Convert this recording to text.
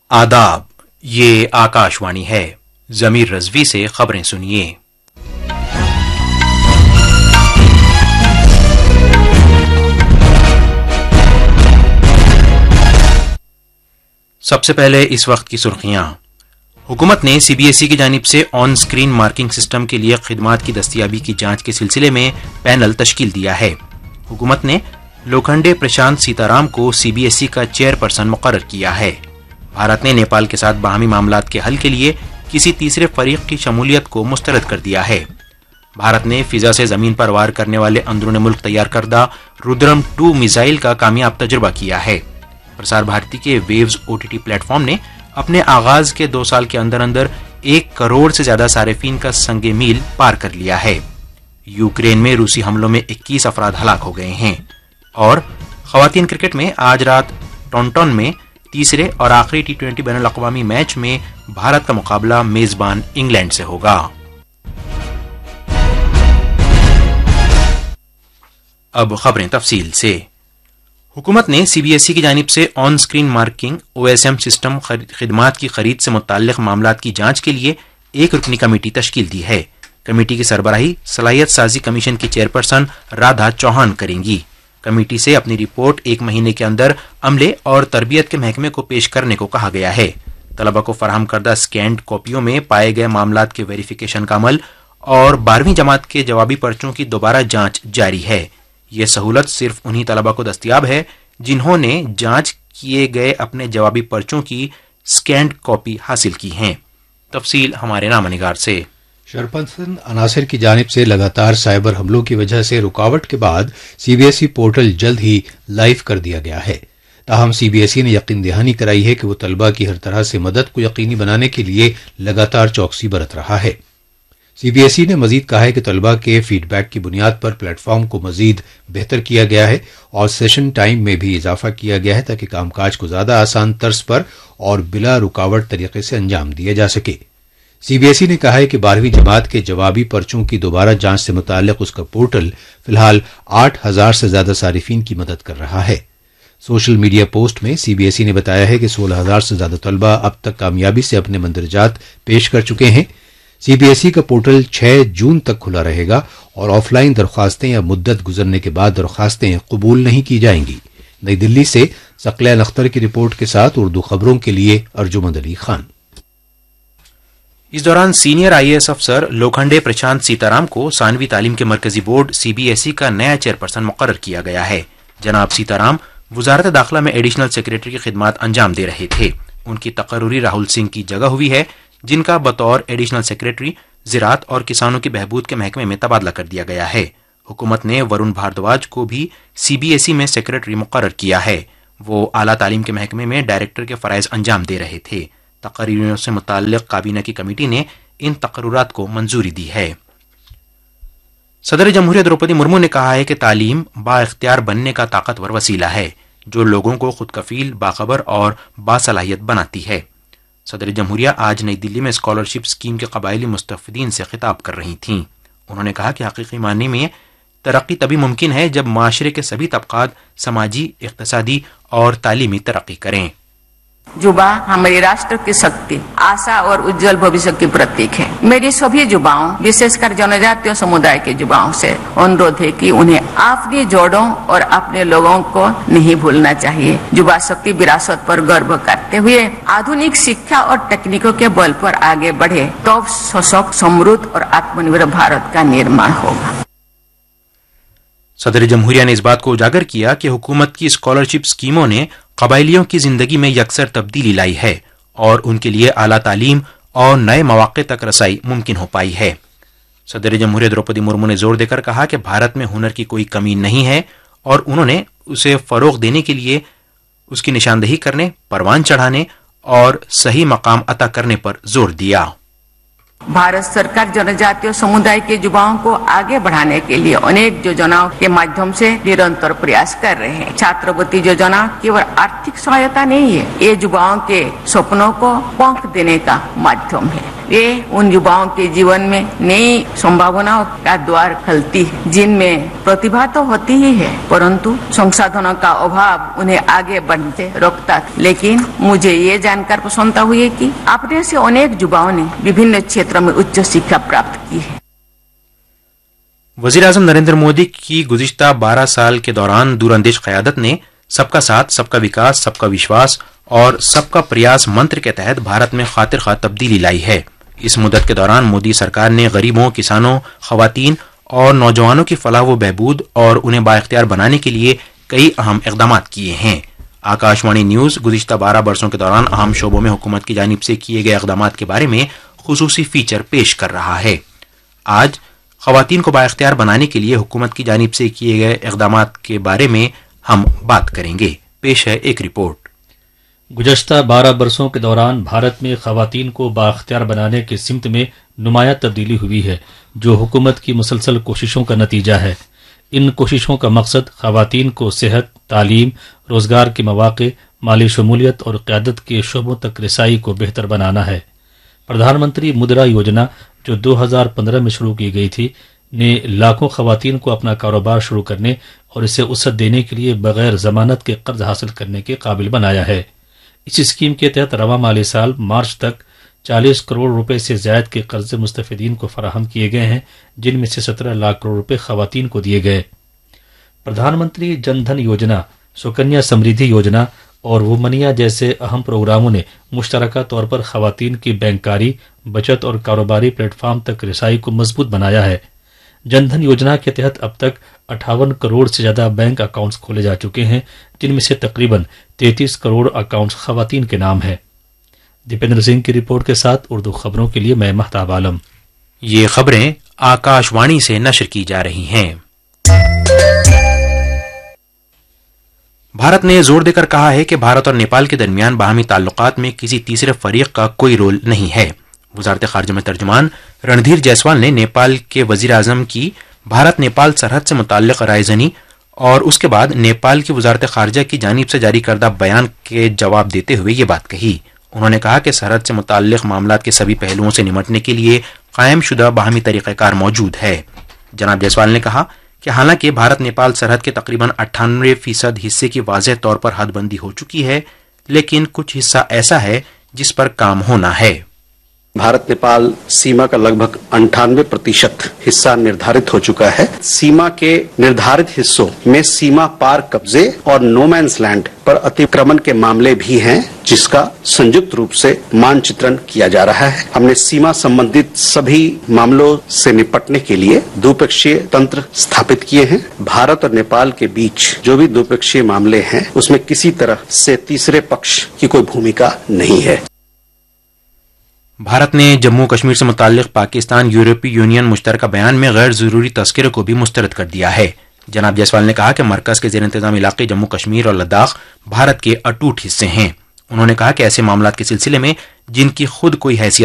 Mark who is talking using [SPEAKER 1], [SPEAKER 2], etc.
[SPEAKER 1] आदाब, ये आकाशवाणी है। जमीर रजवी से खबरें सुनिए। सबसे पहले इस वक्त की सुर्खियां। हुकूमत ने सीबीएसई की जानिब से ऑन स्क्रीन मार्किंग सिस्टम के लिए खिदमात की दस्तयाबी की जांच के सिलसिले में पैनल तश्कील दिया है। हुकूमत ने लोखंडे प्रशांत सीताराम को सीबीएसई का चेयरपर्सन मुकर्रर किया है। भारत ने नेपाल के साथ बाहमी मामलात के हल के लिए किसी तीसरे फरीक की शमूलियत को मुस्तरद कर दिया है। भारत ने फिजा से जमीन पर वार करने वाले अंदरून मुल्क तैयार करदा रुद्रम 2 मिसाइल का कामयाब तजुर्बा किया है। प्रसार भारती के वेव्स ओटीटी प्लेटफॉर्म ने अपने आगाज के 2 साल के अंदर अंदर 1 करोड़ से ज्यादा सारिफीन का संगे मील पार कर लिया है। यूक्रेन में रूसी हमलों में 21 अफराद हलाक हो गए हैं। और खवातीन क्रिकेट में आज रात टॉन्टन में तीसरे और आखिरी टी20 बैनुल-अक़वामी मैच में भारत का मुकाबला मेजबान इंग्लैंड से होगा। अब खबरें तफसील से। हुकूमत ने सीबीएसई की जानिब से on screen marking OSM system खिदमात की खरीद से मुताल्लिक मामलात की जांच के लिए एक रुकनी कमेटी तश्कील दी है। कमेटी की सरबराही सलाहियत साजी कमीशन की चेयरपर्सन राधा चौहान करेंगी। कमेटी से अपनी रिपोर्ट 1 महीने के अंदर अमले और तरबियत के महकमे को पेश करने को कहा गया है। तलबा को फराहम करदा स्कैंड कॉपियों में पाए गए मामलात के वेरिफिकेशन का अमल और 12वीं जमात के जवाबी पर्चों की दोबारा जांच जारी है। ये सहूलत सिर्फ उन्हीं तलबा को दस्तयाब है जिन्होंने जांच किए गए अपने जवाबी पर्चों की स्कैंड कॉपी हासिल की हैं। तफसील हमारे नामनिगार से।
[SPEAKER 2] शरपंसन अनासर की जानिब से लगातार साइबर हमलों की वजह से रुकावट के बाद सीबीएसई पोर्टल जल्द ही लाइव कर दिया गया है। ताहम सीबीएसई ने यकीन दहानी कराई है कि वो तलबा की हर तरह से मदद को यकीनी बनाने के लिए लगातार चौकसी बरत रहा है। सीबीएसई ने मजीद कहा है कि तलबा के फीडबैक की बुनियाद पर प्लेटफॉर्म को मजीद बेहतर किया गया है और सेशन टाइम में भी इजाफा किया गया है ताकि कामकाज को ज्यादा आसान तर्ज पर और बिला रुकावट तरीके से अंजाम दिया जा सके। सीबीएसई ने कहा है कि 12वीं जमात के जवाबी पर्चों की दोबारा जांच से मुताल्लिक उसका पोर्टल फिलहाल 8,000 से ज्यादा सारिफीन की मदद कर रहा है। सोशल मीडिया पोस्ट में सीबीएसई ने बताया है कि 16,000 से ज्यादा तलबा अब तक कामयाबी से अपने मंदरजात पेश कर चुके हैं। सीबीएसई का पोर्टल 6 जून तक खुला रहेगा और ऑफलाइन दरख्वास्तें या मुद्दत गुजरने के बाद दरख्वास्तें कबूल नहीं की जाएंगी। नई दिल्ली से सकलैन अख्तर की रिपोर्ट के साथ उर्दू खबरों के लिए अर्जुमंद अली खान।
[SPEAKER 1] इस दौरान सीनियर आईएएस अफसर लोखंडे प्रशांत सीताराम को सानवी तालीम के मरकजी बोर्ड सीबीएसई का नया चेयरपर्सन मुकर्रर किया गया है। जनाब सीताराम वजारत दाखिला में एडिशनल सेक्रेटरी की खिदमत अंजाम दे रहे थे। उनकी तकर्रुरी राहुल सिंह की जगह हुई है, जिनका बतौर एडिशनल सेक्रेटरी ज़राअत और किसानों की बहबूद के महकमे में तबादला कर दिया गया है। हुकूमत ने वरुण भारद्वाज को भी सीबीएसई में सेक्रेटरी मुकर्रर किया है। वो आला तालीम के महकमे में डायरेक्टर के फराइज अंजाम दे रहे थे। तकरीरों से मुताल्लिक काबीना की कमेटी ने इन तकर्रुरात को मंजूरी दी है। सदर जमहूरियत द्रौपदी मुर्मू ने कहा है कि तालीम बाइख्तियार बनने का ताकतवर वसीला है जो लोगों को खुद कफील, बाखबर और बासलाहियत बनाती है। सदर जमहूरिया आज नई दिल्ली में स्कॉलरशिप स्कीम के कबायली मुस्तफीदीन से खिताब कर रही थीं। उन्होंने कहा कि हकीकी मायने में तरक्की तभी मुमकिन है जब माशरे के सभी तबकात समाजी, इक्तिसादी और तालीमी तरक्की करें।
[SPEAKER 3] जुबा हमारे राष्ट्र की शक्ति, आशा और उज्जवल भविष्य की प्रतीक है। मेरी सभी युवाओं, विशेषकर जनजातीय समुदाय के युवाओं से अनुरोध है कि उन्हें अपनी जड़ों और अपने लोगों को नहीं भूलना चाहिए। युवा शक्ति विरासत पर गर्व करते हुए आधुनिक शिक्षा और तकनीकों के बल पर आगे बढ़े तो सशक्त, समृद्ध और आत्मनिर्भर भारत का निर्माण होगा।
[SPEAKER 1] सदर जमहूरिया ने इस बात को उजागर किया कि हुकूमत की स्कॉलरशिप स्कीमों ने कबायलियों की जिंदगी में यकसर तब्दीली लाई है और उनके लिए आला तालीम और नए मौके तक रसाई मुमकिन हो पाई है। सदर जमहूरिया द्रौपदी मुर्मू ने जोर देकर कहा कि भारत में हुनर की कोई कमी नहीं है और उन्होंने उसे फरोग देने के लिए उसकी निशानदेही करने, परवान चढ़ाने और सही मकाम अता करने पर जोर दिया।
[SPEAKER 3] भारत सरकार जनजातीय समुदाय के युवाओं को आगे बढ़ाने के लिए अनेक योजनाओं के माध्यम से निरंतर प्रयास कर रहे हैं। छात्रवृत्ति योजना केवल आर्थिक सहायता नहीं है, ये युवाओं के सपनों को पंख देने का माध्यम है। ये उन युवाओं के जीवन में नई संभावनाओं का द्वार खोलती है, जिनमें प्रतिभा तो होती ही है, परंतु संसाधनों का अभाव उन्हें आगे बढ़ते रोकता। लेकिन मुझे ये जानकर प्रसन्नता हुई कि अपने से अनेक युवाओं ने विभिन्न क्षेत्रों में उच्च शिक्षा प्राप्त की है।
[SPEAKER 1] वज़ीर-ए-आज़म नरेंद्र मोदी की गुज़िश्ता 12 साल के दौरान दूरअंदेश क़यादत ने सबका साथ, सबका विकास, सबका विश्वास और सबका प्रयास मंत्र के तहत भारत में खातिर खा तब्दीली लाई है। इस मुद्दत के दौरान मोदी सरकार ने गरीबों, किसानों, ख़वातीन और नौजवानों की फलाह व बहबूद और उन्हें बाइख्तियार बनाने के लिए कई अहम इक़दाम किए हैं। आकाशवाणी न्यूज़ गुज़िश्ता 12 बरसों के दौरान अहम शोबों में हुकूमत की जानिब से किए गए इक़दाम के बारे में खुसूसी फीचर पेश कर रहा है। आज ख़वातीन को बाइख्तियार बनाने के लिए हुकूमत की जानिब से किए गए इक़दाम के बारे में हम बात करेंगे। पेश है एक रिपोर्ट।
[SPEAKER 4] गुज़श्ता 12 बरसों के दौरान भारत में ख़वातीन को बाख्तियार बनाने की सिमत में नुमायां तब्दीली हुई है, जो हुकूमत की मुसलसल कोशिशों का नतीजा है। इन कोशिशों का मकसद ख़वातीन को सेहत, तालीम, रोज़गार के मौक़े, माली शमूलियत और क़यादत के शोबों तक रसाई को बेहतर बनाना है। प्रधानमंत्री मुद्रा योजना, जो 2015 में शुरू की गई थी, ने लाखों ख़वातीन को अपना कारोबार शुरू करने और इसे वसअत देने के लिए बगैर जमानत के कर्ज हासिल करने के काबिल बनाया है। इस स्कीम के तहत रवा माली साल मार्च तक 40 करोड़ रुपए से ज्यादा के कर्ज मुस्तफिदीन को फराहम किए गए हैं, जिनमें से 17 लाख करोड़ रुपए ख़वातीन को दिए गए। प्रधानमंत्री जन धन योजना, सुकन्या समृद्धि योजना और वुमनिया जैसे अहम प्रोग्रामों ने मुश्तरका तौर पर ख़वातीन की बैंकारी, बचत और कारोबारी प्लेटफार्म तक रसाई को मजबूत बनाया है। जनधन योजना के तहत अब तक 58 करोड़ से ज्यादा बैंक अकाउंट्स खोले जा चुके हैं, जिनमें से तकरीबन 33 करोड़ अकाउंट्स ख़वातीन के नाम है। दीपेंद्र सिंह की रिपोर्ट के साथ उर्दू खबरों के लिए मैं महताब आलम।
[SPEAKER 1] ये खबरें आकाशवाणी से नशर की जा रही हैं। भारत ने जोर देकर कहा है कि भारत और नेपाल के दरमियान बाहमी ताल्लुकात में किसी तीसरे फरीक का कोई रोल नहीं है। वज़ारत ख़ारजा में तर्जुमान रणधीर जायसवाल ने नेपाल के वज़ीर आज़म की भारत नेपाल सरहद से मुताल्लिक़ रायज़नी और उसके बाद नेपाल की वज़ारत ख़ारजा की जानिब से जारी करदा बयान के जवाब देते हुए ये बात कही। उन्होंने कहा कि सरहद से मुताल्लिक़ मामलात के सभी पहलुओं से निमटने के लिए कायम शुदा बाहमी तरीक़ाकार मौजूद है। जनाब जायसवाल ने कहा कि हालांकि भारत नेपाल सरहद के तकरीबन 98% हिस्से की वाज़ेह तौर पर हदबंदी हो चुकी है, लेकिन कुछ हिस्सा ऐसा है जिस पर काम होना है।
[SPEAKER 5] भारत नेपाल सीमा का लगभग 98% हिस्सा निर्धारित हो चुका है। सीमा के निर्धारित हिस्सों में सीमा पार कब्जे और नो मैंस लैंड पर अतिक्रमण के मामले भी हैं, जिसका संयुक्त रूप से मानचित्रण किया जा रहा है। हमने सीमा संबंधित सभी मामलों से निपटने के लिए द्विपक्षीय तंत्र स्थापित किए हैं। भारत और नेपाल के बीच जो भी द्विपक्षीय मामले हैं, उसमें किसी तरह से तीसरे पक्ष की कोई भूमिका नहीं है।
[SPEAKER 1] भारत ने जम्मू कश्मीर से मुताल्लिक़ पाकिस्तान यूरोपीय यूनियन मुश्तरका बयान में गैर ज़रूरी तज़किरे को भी मुस्तरद कर दिया है। जनाब जायसवाल ने कहा कि मरकज़ के ज़ेर इंतज़ाम इलाक़े जम्मू कश्मीर और लद्दाख भारत के अटूट हिस्से हैं। उन्होंने कहा कि ऐसे मामलात के सिलसिले में जिनकी खुद कोई हैसियत